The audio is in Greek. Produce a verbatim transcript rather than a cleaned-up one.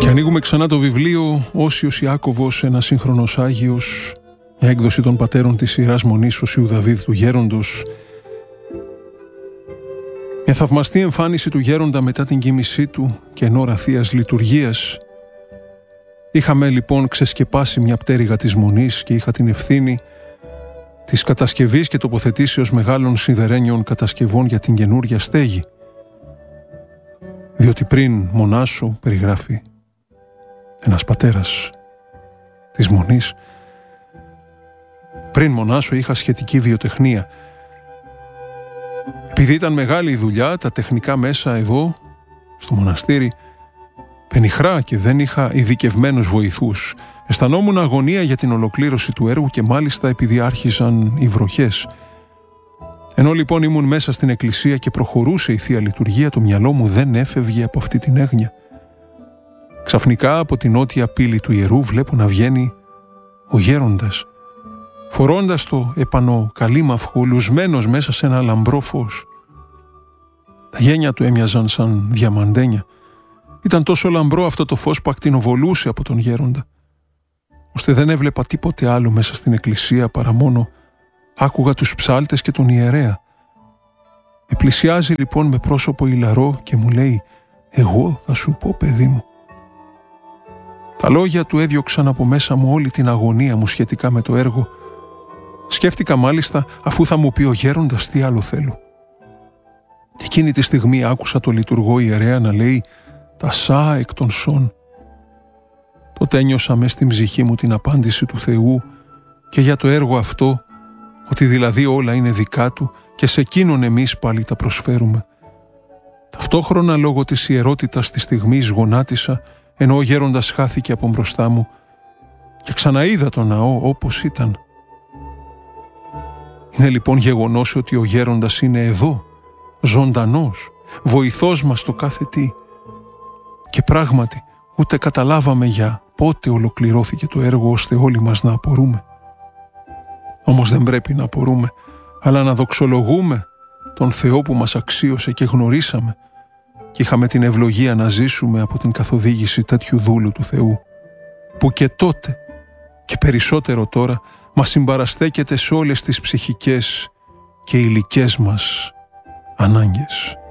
Και ανοίγουμε ξανά το βιβλίο «Όσιος Ιάκωβος, ένα σύγχρονος Άγιος», μια έκδοση των πατέρων της Ιεράς Μονής Οσίου Δαβίδ του Γέροντος. Μια θαυμαστή εμφάνιση του Γέροντα μετά την κοίμησή του και εν ώρα Θείας Λειτουργίας. Είχαμε λοιπόν ξεσκεπάσει μια πτέρυγα της Μονής και είχα την ευθύνη της κατασκευής και τοποθετήσεως μεγάλων σιδερένιων κατασκευών για την καινούρια στέγη. Διότι πριν μονάσω, περιγράφει ένας πατέρας της Μονής, πριν μονάσω είχα σχετική βιοτεχνία. Επειδή ήταν μεγάλη η δουλειά, τα τεχνικά μέσα εδώ, στο μοναστήρι, πενιχρά και δεν είχα ειδικευμένους βοηθούς. Αισθανόμουν αγωνία για την ολοκλήρωση του έργου και μάλιστα επειδή άρχισαν οι βροχές. Ενώ λοιπόν ήμουν μέσα στην εκκλησία και προχωρούσε η Θεία Λειτουργία, το μυαλό μου δεν έφευγε από αυτή την έγνοια. Ξαφνικά από την νότια πύλη του ιερού βλέπω να βγαίνει ο γέροντας, φορώντας το επάνω καλήμαυχο, λουσμένος μέσα σε ένα λαμπρό φως. Τα γένια του έμοιαζαν σαν διαμαντένια. Ήταν τόσο λαμπρό αυτό το φως που ακτινοβολούσε από τον γέροντα, ώστε δεν έβλεπα τίποτε άλλο μέσα στην εκκλησία παρά μόνο άκουγα τους ψάλτες και τον ιερέα. Με πλησιάζει λοιπόν με πρόσωπο ηλαρό και μου λέει «Εγώ θα σου πω, παιδί μου». Τα λόγια του έδιωξαν από μέσα μου όλη την αγωνία μου σχετικά με το έργο. Σκέφτηκα μάλιστα αφού θα μου πει ο γέροντας τι άλλο θέλω. Εκείνη τη στιγμή άκουσα το λειτουργό ιερέα να λέει «Τα σα εκ των σών». Τότε ένιωσα μες στην ψυχή μου την απάντηση του Θεού και για το έργο αυτό, ότι δηλαδή όλα είναι δικά Του και σε εκείνον εμείς πάλι τα προσφέρουμε. Ταυτόχρονα λόγω της ιερότητας της στιγμής γονάτισα, ενώ ο γέροντας χάθηκε από μπροστά μου και ξαναείδα τον ναό όπως ήταν. Είναι λοιπόν γεγονός ότι ο γέροντας είναι εδώ, ζωντανός, βοηθός μας στο κάθε τι. Και πράγματι ούτε καταλάβαμε για πότε ολοκληρώθηκε το έργο ώστε όλοι μας να απορούμε. Όμως δεν πρέπει να απορούμε, αλλά να δοξολογούμε τον Θεό που μας αξίωσε και γνωρίσαμε και είχαμε την ευλογία να ζήσουμε από την καθοδήγηση τέτοιου δούλου του Θεού, που και τότε και περισσότερο τώρα μας συμπαραστέκεται σε όλες τις ψυχικές και υλικές μας ανάγκες.